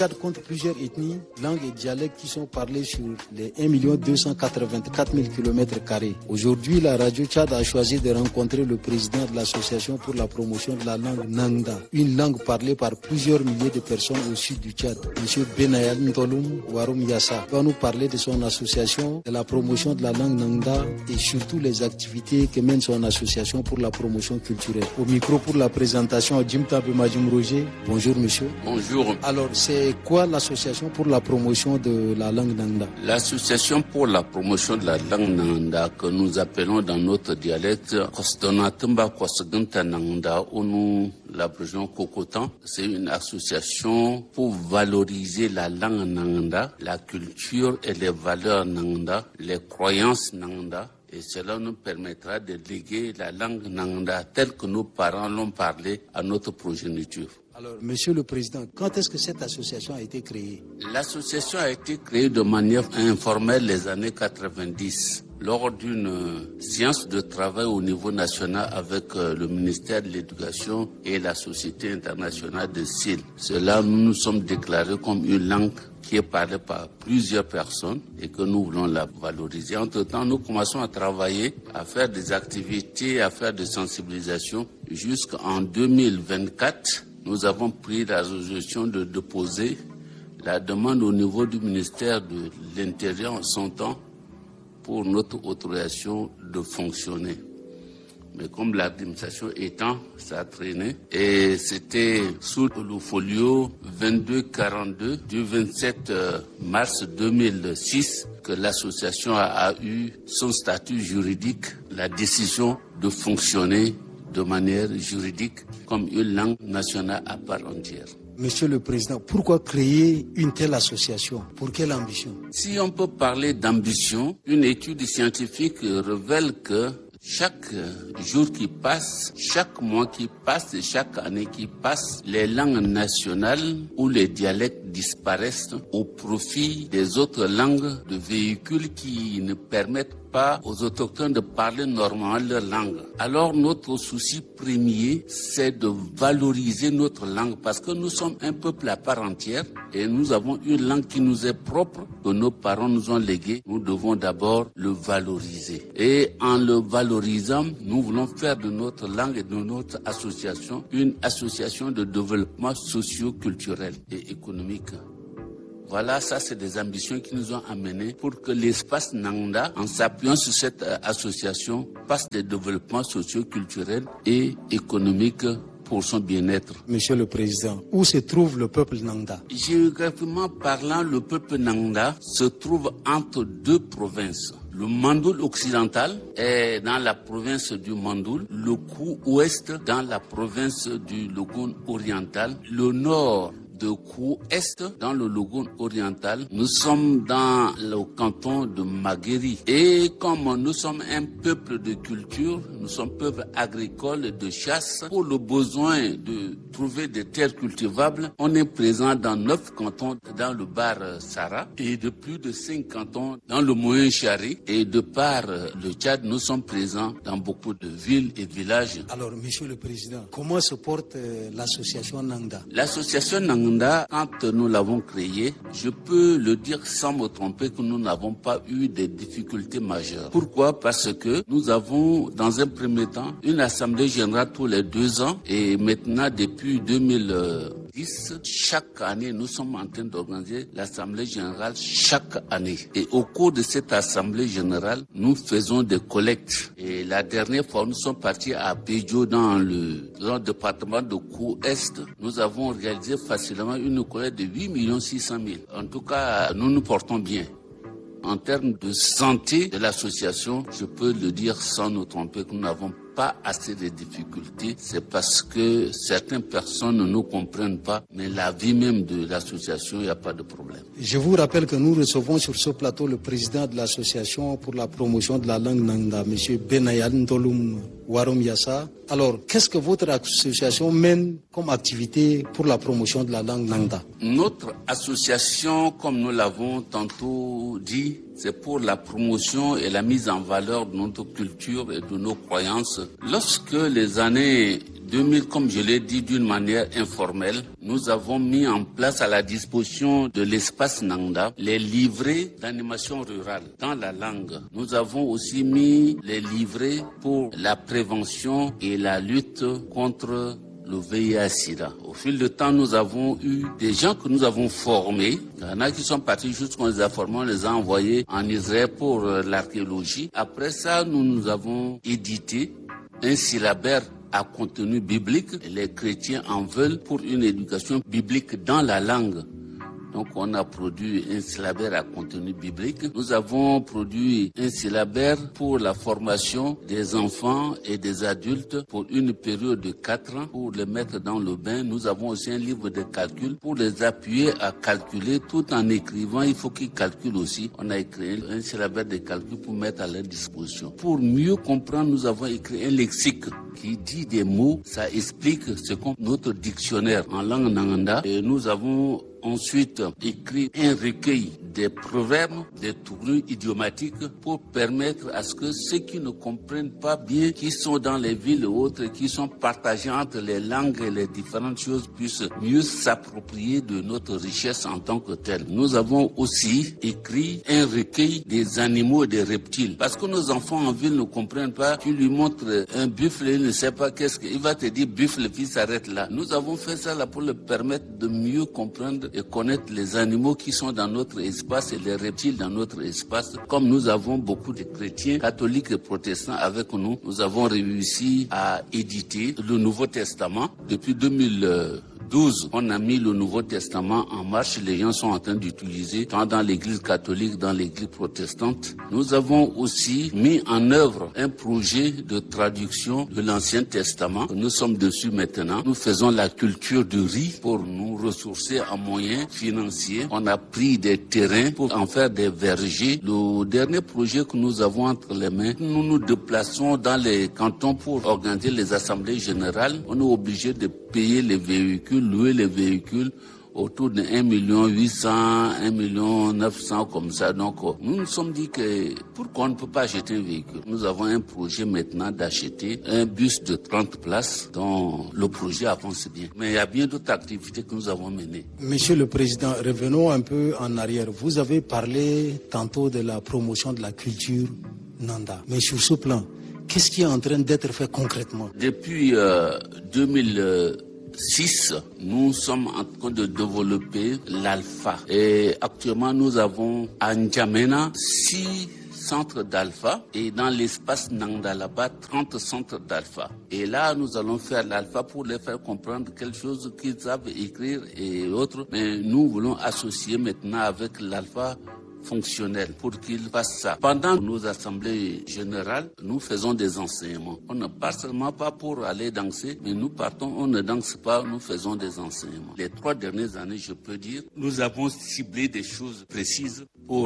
Tchad compte plusieurs ethnies, langues et dialectes qui sont parlés sur les 1 284 000 km². Aujourd'hui, la radio Tchad a choisi de rencontrer le président de l'association pour la promotion de la langue Nangda, une langue parlée par plusieurs milliers de personnes au sud du Tchad. M. Benayal Ntoloum Waroum Yassa va nous parler de son association, de la promotion de la langue Nangda et surtout les activités que mène son association pour la promotion culturelle. Au micro pour la présentation, Jim Tabemajim Roger. Bonjour monsieur. Bonjour. Alors, c'est quoi l'association pour la promotion de la langue Nangda? L'association pour la promotion de la langue Nangda, que nous appelons dans notre dialecte Kosdonatumba Kosganta Nangda, ou nous l'abrégeons Kokotan, c'est une association pour valoriser la langue Nangda, la culture et les valeurs Nangda, les croyances Nangda. Et cela nous permettra de léguer la langue Nangda telle que nos parents l'ont parlé à notre progéniture. Alors, Monsieur le Président, quand est-ce que cette association a été créée? L'association a été créée de manière informelle les années 90 lors d'une séance de travail au niveau national avec le ministère de l'Éducation et la Société internationale de SIL. Cela, nous nous sommes déclarés comme une langue qui est parlée par plusieurs personnes et que nous voulons la valoriser. Entre-temps, nous commençons à travailler, à faire des activités, à faire des sensibilisations. Jusqu'en 2024, nous avons pris la résolution de déposer la demande au niveau du ministère de l'Intérieur en son temps pour notre autorisation de fonctionner. Mais comme l'administration étant, ça a traîné. Et c'était sous le folio 2242 du 27 mars 2006 que l'association a eu son statut juridique, la décision de fonctionner de manière juridique comme une langue nationale à part entière. Monsieur le Président, pourquoi créer une telle association? Pour quelle ambition? Si on peut parler d'ambition, une étude scientifique révèle que chaque jour qui passe, chaque mois qui passe et chaque année qui passe, les langues nationales ou les dialectes disparaissent au profit des autres langues de véhicules qui ne permettent pas aux autochtones de parler normalement leur langue. Alors notre souci premier, c'est de valoriser notre langue parce que nous sommes un peuple à part entière et nous avons une langue qui nous est propre, que nos parents nous ont léguée. Nous devons d'abord le valoriser. Et en le valorisant, nous voulons faire de notre langue et de notre association une association de développement socio-culturel et économique. Voilà, ça c'est des ambitions qui nous ont amenés pour que l'espace Nangda, en s'appuyant sur cette association, passe des développements socio-culturels et économiques pour son bien-être. Monsieur le Président, où se trouve le peuple Nangda? Géographiquement parlant, le peuple Nangda se trouve entre deux provinces. Le Mandoul occidental est dans la province du Mandoul, le Kou ouest dans la province du Logone oriental, le nord de Kou Est dans le Logone oriental. Nous sommes dans le canton de Maguéry. Et comme nous sommes un peuple de culture, nous sommes peuple agricole et de chasse, pour le besoin de trouver des terres cultivables, on est présent dans 9 cantons dans le Bar Sara et de plus de 5 cantons dans le Moyen Chari. Et de par le Tchad, nous sommes présents dans beaucoup de villes et villages. Alors, Monsieur le Président, comment se porte l'association Nangda? L'association Nangda, quand nous l'avons créée, je peux le dire sans me tromper que nous n'avons pas eu de difficultés majeures. Pourquoi? Parce que nous avons, dans un premier temps, une assemblée générale tous les 2 ans et maintenant, depuis 2010, chaque année, nous sommes en train d'organiser l'assemblée générale chaque année. Et au cours de cette assemblée générale, nous faisons des collectes. Et la dernière fois, nous sommes partis à Pédio dans le département de Kou-Est. Nous avons réalisé facilement une collecte de 8 600 000. En tout cas, nous nous portons bien. En termes de santé de l'association, je peux le dire sans nous tromper que nous n'avons pas assez de difficultés. C'est parce que certaines personnes ne nous comprennent pas, mais la vie même de l'association, il n'y a pas de problème. Je vous rappelle que nous recevons sur ce plateau le président de l'association pour la promotion de la langue Nangda, M. Benayal Ntoloum Waroum Yassa. Alors, qu'est-ce que votre association mène comme activité pour la promotion de la langue Nangda? Notre association, comme nous l'avons tantôt dit, c'est pour la promotion et la mise en valeur de notre culture et de nos croyances. Lorsque les années 2000, comme je l'ai dit, d'une manière informelle, nous avons mis en place à la disposition de l'espace Nangda les livrets d'animation rurale dans la langue. Nous avons aussi mis les livrets pour la prévention et la lutte contre le VIH-Sida. Au fil du temps, nous avons eu des gens que nous avons formés. Il y en a qui sont partis juste qu'on les a formés, on les a envoyés en Israël pour l'archéologie. Après ça, nous avons édité un syllabaire à contenu biblique. Les chrétiens en veulent pour une éducation biblique dans la langue. Donc on a produit un syllabaire à contenu biblique. Nous avons produit un syllabaire pour la formation des enfants et des adultes pour une période de 4 ans pour les mettre dans le bain. Nous avons aussi un livre de calcul pour les appuyer à calculer tout en écrivant. Il faut qu'ils calculent aussi. On a écrit un syllabaire de calcul pour mettre à leur disposition. Pour mieux comprendre, nous avons écrit un lexique qui dit des mots. Ça explique ce qu'est notre dictionnaire en langue nanganda. Et nous avons ensuite écrit un recueil des proverbes, des tournures idiomatiques pour permettre à ce que ceux qui ne comprennent pas bien, qui sont dans les villes et autres, qui sont partagés entre les langues et les différentes choses, puissent mieux s'approprier de notre richesse en tant que telle. Nous avons aussi écrit un recueil des animaux et des reptiles. Parce que nos enfants en ville ne comprennent pas, tu lui montres un buffle, il ne sait pas qu'est-ce qu'il va te dire buffle, puis s'arrête là. Nous avons fait ça là pour le permettre de mieux comprendre et connaître les animaux qui sont dans notre espace et les reptiles dans notre espace. Comme nous avons beaucoup de chrétiens, catholiques et protestants avec nous, nous avons réussi à éditer le Nouveau Testament. Depuis 2012, on a mis le Nouveau Testament en marche. Les gens sont en train d'utiliser, tant dans l'église catholique, dans l'église protestante. Nous avons aussi mis en œuvre un projet de traduction de l'Ancien Testament. Nous sommes dessus maintenant. Nous faisons la culture du riz pour nous ressourcer en moyens financiers. On a pris des terrains pour en faire des vergers. Le dernier projet que nous avons entre les mains, nous nous déplaçons dans les cantons pour organiser les assemblées générales. On est obligé de payer les véhicules, louer les véhicules autour de 1 800 000, 1 900 000 comme ça. Donc, nous nous sommes dit que pourquoi on ne peut pas acheter un véhicule? Nous avons un projet maintenant d'acheter un bus de 30 places dont le projet avance bien. Mais il y a bien d'autres activités que nous avons menées. Monsieur le Président, revenons un peu en arrière. Vous avez parlé tantôt de la promotion de la culture Nanda. Mais sur ce plan, qu'est-ce qui est en train d'être fait concrètement? Depuis 2006, nous sommes en train de développer l'alpha. Et actuellement, nous avons à N'Djamena 6 centres d'alpha et dans l'espace Nangda là-bas 30 centres d'alpha. Et là, nous allons faire l'alpha pour les faire comprendre quelque chose qu'ils savent écrire et autres. Mais nous voulons associer maintenant avec l'alpha fonctionnel pour qu'ils fassent ça. Pendant nos assemblées générales, nous faisons des enseignements. On ne part seulement pas pour aller danser, mais nous partons, on ne danse pas, nous faisons des enseignements. Les 3 dernières années, je peux dire, nous avons ciblé des choses précises pour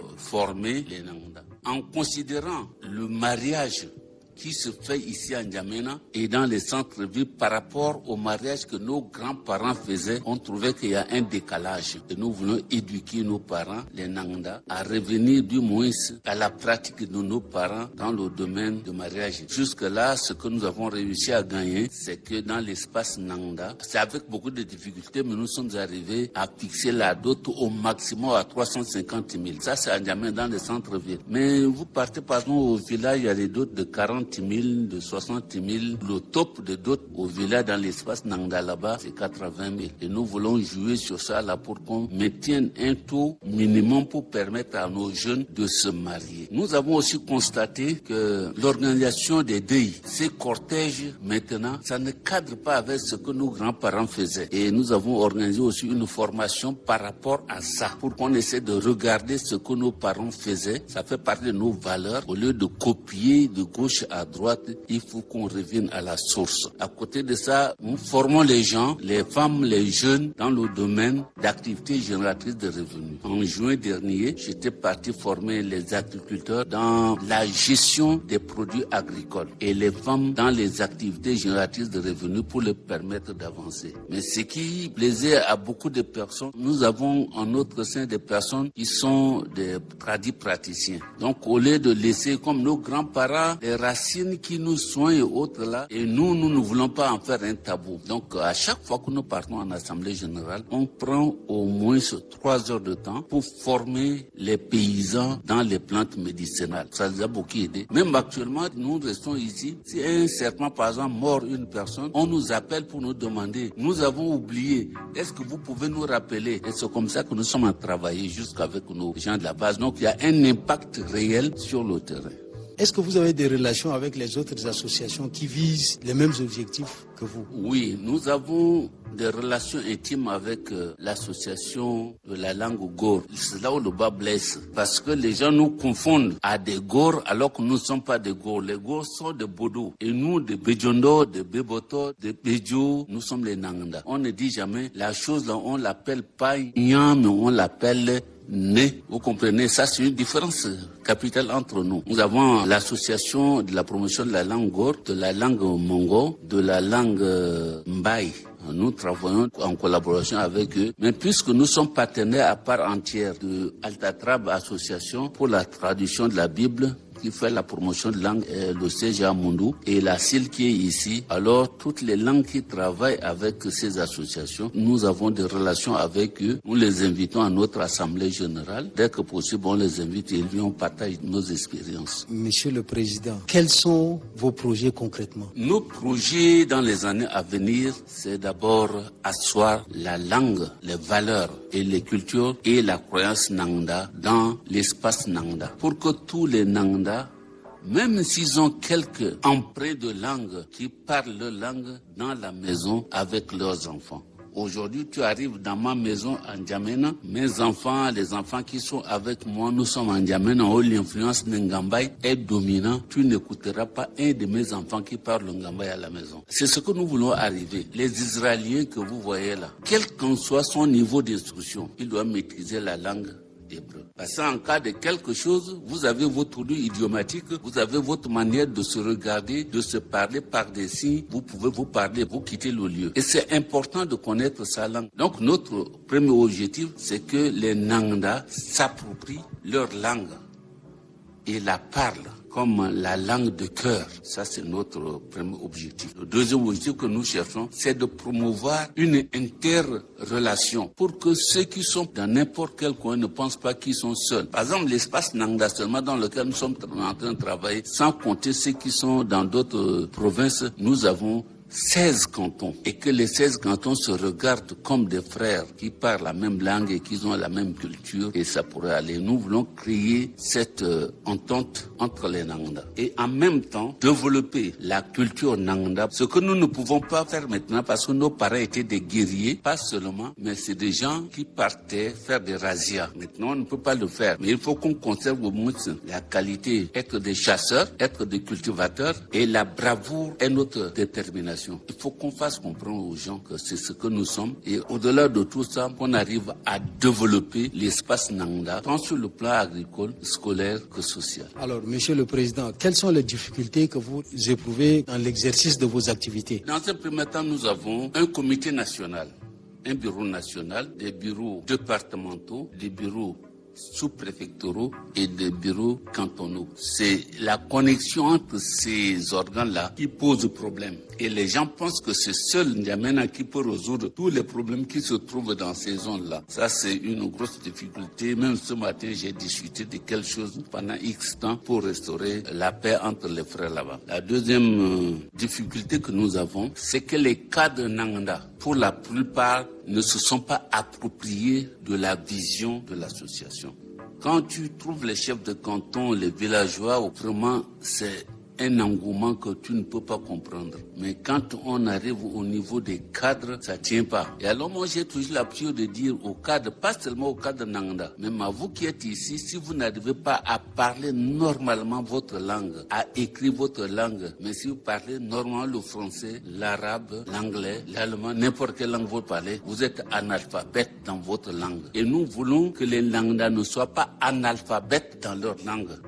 former les Nangda. En considérant le mariage qui se fait ici à N'Djamena et dans les centres-villes par rapport au mariage que nos grands-parents faisaient, on trouvait qu'il y a un décalage. Et nous voulons éduquer nos parents, les Nangda, à revenir du moins à la pratique de nos parents dans le domaine du mariage. Jusque-là, ce que nous avons réussi à gagner, c'est que dans l'espace Nangda, c'est avec beaucoup de difficultés, mais nous sommes arrivés à fixer la dot au maximum à 350 000. Ça, c'est à N'Djamena dans les centres-villes. Mais vous partez par exemple au village, il y a des dots de 40 000, de 60 000. Le top de dot au village dans l'espace Nangda là-bas, c'est 80 000. Et nous voulons jouer sur ça là pour qu'on maintienne un taux minimum pour permettre à nos jeunes de se marier. Nous avons aussi constaté que l'organisation des deuils, ces cortèges maintenant, ça ne cadre pas avec ce que nos grands-parents faisaient. Et nous avons organisé aussi une formation par rapport à ça, pour qu'on essaie de regarder ce que nos parents faisaient. Ça fait partie de nos valeurs. Au lieu de copier de gauche à droite, il faut qu'on revienne à la source. À côté de ça, nous formons les gens, les femmes, les jeunes dans le domaine d'activités génératrices de revenus. En juin dernier, j'étais parti former les agriculteurs dans la gestion des produits agricoles et les femmes dans les activités génératrices de revenus pour leur permettre d'avancer. Mais ce qui plaisait à beaucoup de personnes, nous avons en notre sein des personnes qui sont des praticiens. Donc au lieu de laisser comme nos grands-parents les racines racines qui nous soignent et autres là, et nous ne voulons pas en faire un tabou. Donc, à chaque fois que nous partons en Assemblée générale, on prend au moins 3 heures de temps pour former les paysans dans les plantes médicinales. Ça nous a beaucoup aidé. Même actuellement, nous restons ici. Si un serpent, par exemple, mord une personne, on nous appelle pour nous demander, nous avons oublié, est-ce que vous pouvez nous rappeler? Et c'est comme ça que nous sommes à travailler jusqu'avec nos gens de la base. Donc, il y a un impact réel sur le terrain. Est-ce que vous avez des relations avec les autres associations qui visent les mêmes objectifs que vous? Oui, nous avons des relations intimes avec l'association de la langue Gor. C'est là où le bas blesse. Parce que les gens nous confondent à des Gor alors que nous ne sommes pas des Gor. Les Gor sont des Bodo. Et nous, des Bejondo, des Beboto, des Bejo, nous sommes les Nanganda. On ne dit jamais la chose là, on l'appelle pas Nyam, mais on l'appelle Né. Vous comprenez, ça c'est une différence capitale entre nous. Nous avons l'association de la promotion de la langue Gor, de la langue Mongo, de la langue Mbaye. Nous travaillons en collaboration avec eux. Mais puisque nous sommes partenaires à part entière de Altatrab Association pour la traduction de la Bible, qui fait la promotion de langue, le CGA Mundou, et la CIL qui est ici. Alors, toutes les langues qui travaillent avec ces associations, nous avons des relations avec eux. Nous les invitons à notre assemblée générale. Dès que possible, on les invite et on partage nos expériences. Monsieur le Président, quels sont vos projets concrètement? Nos projets dans les années à venir, c'est d'abord asseoir la langue, les valeurs et les cultures et la croyance Nangda dans l'espace Nangda. Pour que tous les Nangda, même s'ils ont quelques emprunts de langue, qui parlent leur langue dans la maison avec leurs enfants. Aujourd'hui, tu arrives dans ma maison en N'Djamena. Mes enfants, les enfants qui sont avec moi, nous sommes en N'Djamena où l'influence Ngambay est dominante. Tu n'écouteras pas un de mes enfants qui parle le Ngambay à la maison. C'est ce que nous voulons arriver. Les Israéliens que vous voyez là, quel qu'en soit son niveau d'instruction, ils doivent maîtriser la langue hébreu. Parce qu'en cas de quelque chose, vous avez votre lieu idiomatique, vous avez votre manière de se regarder, de se parler par des signes, vous pouvez vous parler, vous quittez le lieu. Et c'est important de connaître sa langue. Donc notre premier objectif, c'est que les Nangda s'approprient leur langue et la parlent comme la langue de cœur. Ça, c'est notre premier objectif. Le deuxième objectif que nous cherchons, c'est de promouvoir une interrelation pour que ceux qui sont dans n'importe quel coin ne pensent pas qu'ils sont seuls. Par exemple, l'espace Nangda seulement dans lequel nous sommes en train de travailler, sans compter ceux qui sont dans d'autres provinces, nous avons 16 cantons et que les 16 cantons se regardent comme des frères qui parlent la même langue et qui ont la même culture et ça pourrait aller. Nous voulons créer cette entente entre les Nangda et en même temps développer la culture Nangda, ce que nous ne pouvons pas faire maintenant parce que nos parents étaient des guerriers, pas seulement, mais c'est des gens qui partaient faire des razzias. Maintenant, on ne peut pas le faire, mais il faut qu'on conserve au moins la qualité, être des chasseurs, être des cultivateurs et la bravoure est notre détermination. Il faut qu'on fasse comprendre aux gens que c'est ce que nous sommes et au-delà de tout ça, qu'on arrive à développer l'espace Nangda, tant sur le plan agricole, scolaire que social. Alors, Monsieur le Président, quelles sont les difficultés que vous éprouvez dans l'exercice de vos activités? Dans un premier temps, nous avons un comité national, un bureau national, des bureaux départementaux, des bureaux sous-préfectoraux et des bureaux cantonaux. C'est la connexion entre ces organes-là qui pose problème. Et les gens pensent que c'est seul N'Djamena qui peut résoudre tous les problèmes qui se trouvent dans ces zones-là. Ça, c'est une grosse difficulté. Même ce matin, j'ai discuté de quelque chose pendant X temps pour restaurer la paix entre les frères là-bas. La deuxième difficulté que nous avons, c'est que les cadres Nangda, pour la plupart, ne se sont pas appropriés de la vision de l'association. Quand tu trouves les chefs de canton, les villageois, autrement, c'est un engouement que tu ne peux pas comprendre. Mais quand on arrive au niveau des cadres, ça tient pas. Et alors moi j'ai toujours l'habitude de dire aux cadres, pas seulement aux cadres Nangda, même à vous qui êtes ici, si vous n'arrivez pas à parler normalement votre langue, à écrire votre langue, mais si vous parlez normalement le français, l'arabe, l'anglais, l'allemand, n'importe quelle langue vous parlez, vous êtes analphabète dans votre langue. Et nous voulons que les Nangda ne soient pas analphabètes dans leur langue.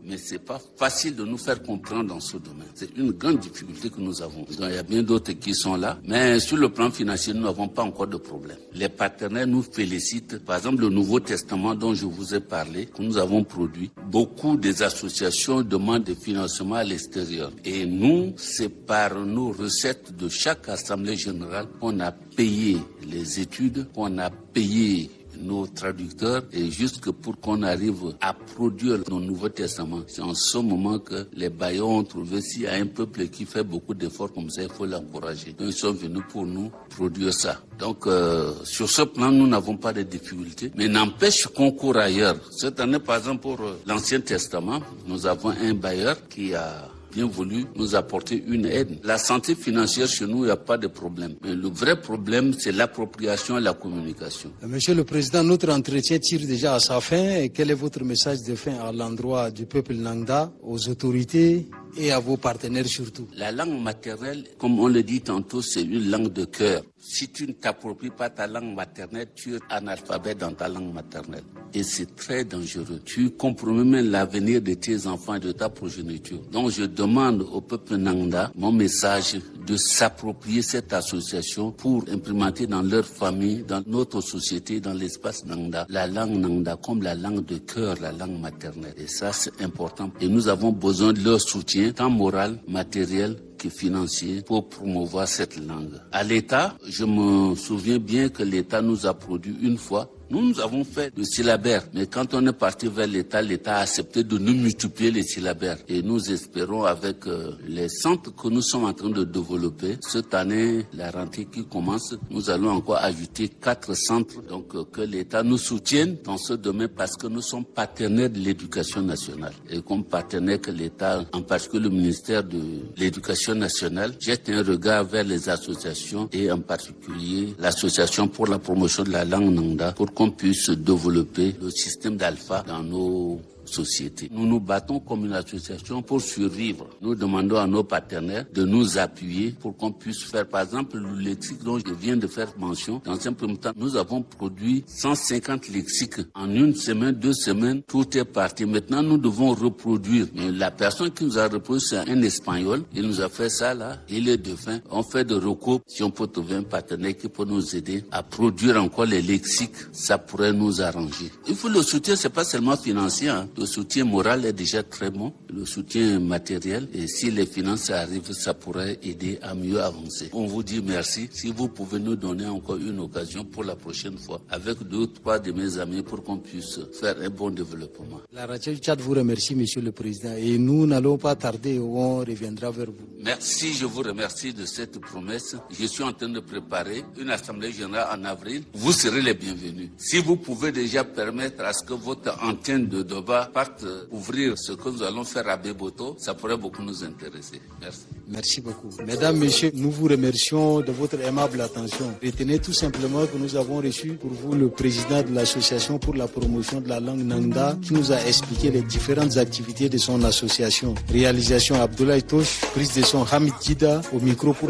mais c'est pas facile de nous faire comprendre dans ce domaine. C'est une grande difficulté que nous avons. Donc, il y a bien d'autres qui sont là, mais sur le plan financier, nous n'avons pas encore de problème. Les partenaires nous félicitent. Par exemple, le Nouveau Testament dont je vous ai parlé, que nous avons produit, beaucoup des associations demandent des financements à l'extérieur. Et nous, c'est par nos recettes de chaque assemblée générale qu'on a payé les études, qu'on a payé nos traducteurs et jusque pour qu'on arrive à produire nos Nouveaux Testaments. C'est en ce moment que les bailleurs ont trouvé s'il y a un peuple qui fait beaucoup d'efforts comme ça, il faut l'encourager. Donc ils sont venus pour nous produire ça. Donc sur ce plan, nous n'avons pas de difficultés, mais n'empêche qu'on court ailleurs. Cette année, par exemple, pour l'Ancien Testament, nous avons un bailleur qui a bien voulu nous apporter une aide. La santé financière chez nous, il n'y a pas de problème. Mais le vrai problème, c'est l'appropriation et la communication. Monsieur le Président, notre entretien tire déjà à sa fin. Et quel est votre message de fin à l'endroit du peuple Nangda, aux autorités et à vos partenaires surtout? La langue maternelle, comme on le dit tantôt, c'est une langue de cœur. Si tu ne t'appropries pas ta langue maternelle, tu es analphabète dans ta langue maternelle. Et c'est très dangereux. Tu compromets même l'avenir de tes enfants et de ta progéniture. Donc je demande au peuple Nangda, mon message, de s'approprier cette association pour implémenter dans leur famille, dans notre société, dans l'espace Nangda, la langue Nangda comme la langue de cœur, la langue maternelle. Et ça, c'est important. Et nous avons besoin de leur soutien, tant moral, matériel, financier pour promouvoir cette langue. À l'État, je me souviens bien que l'État nous a produit une fois. Nous avons fait le syllabaire, mais quand on est parti vers l'État a accepté de nous multiplier les syllabaires. Et nous espérons avec les centres que nous sommes en train de développer, cette année, la rentrée qui commence, nous allons encore ajouter 4 centres, donc que l'État nous soutienne dans ce domaine parce que nous sommes partenaires de l'éducation nationale. Et comme partenaire que l'État, en particulier le ministère de l'Éducation nationale, jette un regard vers les associations et en particulier l'association pour la promotion de la langue Nangda pour qu'on puisse développer le système d'alpha dans nos sociétés. Nous nous battons comme une association pour survivre. Nous demandons à nos partenaires de nous appuyer pour qu'on puisse faire, par exemple, le lexique dont je viens de faire mention. Dans un premier temps, nous avons produit 150 lexiques. En une semaine, 2 semaines, tout est parti. Maintenant, nous devons reproduire. Mais la personne qui nous a reproduit, c'est un Espagnol. Il nous a fait ça là. Il est défunt. On fait de recours. Si on peut trouver un partenaire qui peut nous aider à produire encore les lexiques, ça pourrait nous arranger. Il faut le soutien, c'est pas seulement financier, hein. Le soutien moral est déjà très bon, le soutien matériel, et si les finances arrivent, ça pourrait aider à mieux avancer. On vous dit merci. Si vous pouvez nous donner encore une occasion pour la prochaine fois, avec 2 ou 3 de mes amis, pour qu'on puisse faire un bon développement. La radio Tchad vous remercie, Monsieur le Président, et nous n'allons pas tarder, on reviendra vers vous. Merci, je vous remercie de cette promesse. Je suis en train de préparer une assemblée générale en avril. Vous serez les bienvenus. Si vous pouvez déjà permettre à ce que votre antenne de débat parte ouvrir ce que nous allons faire à Beboto, ça pourrait beaucoup nous intéresser. Merci. Merci beaucoup. Mesdames, Messieurs, nous vous remercions de votre aimable attention. Retenez tout simplement que nous avons reçu pour vous le président de l'association pour la promotion de la langue Nangda qui nous a expliqué les différentes activités de son association. Réalisation Abdoulaye Tosh, prise de son Hamid Djida, au micro pour